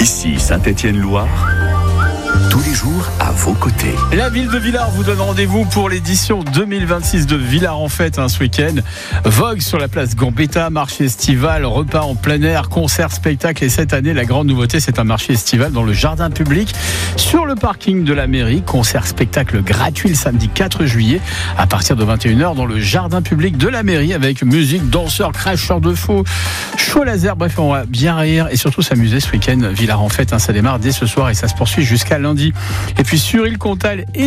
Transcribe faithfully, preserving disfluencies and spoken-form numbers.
Ici Saint-Étienne-Loire, tous les jours à vos côtés. La ville de Villars vous donne rendez-vous pour l'édition deux mille vingt-six de Villars en fête hein, ce week-end. Vogue sur la place Gambetta, marché estival, repas en plein air, concerts, spectacles. Et cette année, la grande nouveauté, c'est un marché estival dans le jardin public sur le parking de la mairie. Concert, spectacle gratuit le samedi quatre juillet à partir de vingt et une heures dans le jardin public de la mairie avec musique, danseurs, cracheurs de faux, show laser. Bref, on va bien rire et surtout s'amuser ce week-end. Villars en fête, hein, ça démarre dès ce soir et ça se poursuit jusqu'à lundi. Et puis sur Île Comtal et